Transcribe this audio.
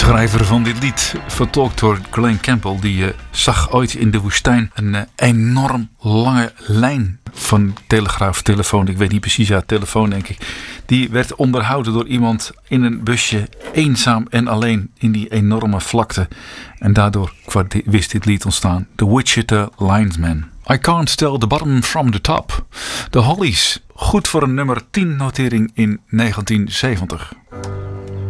schrijver van dit lied, vertolkt door Glen Campbell, die zag ooit in de woestijn een enorm lange lijn van telefoon. Ik weet niet precies, telefoon denk ik. Die werd onderhouden door iemand in een busje, eenzaam en alleen in die enorme vlakte. En daardoor wist dit lied ontstaan. The Wichita Linesman. I Can't Tell the Bottom from the Top. The Hollies. Goed voor een nummer 10 notering in 1970.